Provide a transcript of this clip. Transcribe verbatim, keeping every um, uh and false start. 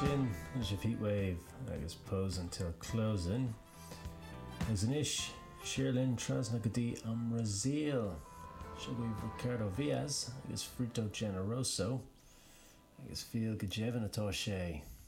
Sin is of Heatwave, agus Pose Until Closing. As an ish, Sherilyn Trasnagadi Amrazil. Shugui Ricardo Viaz, agus Fruto Generoso, agus Feel Gajevin Atoshe.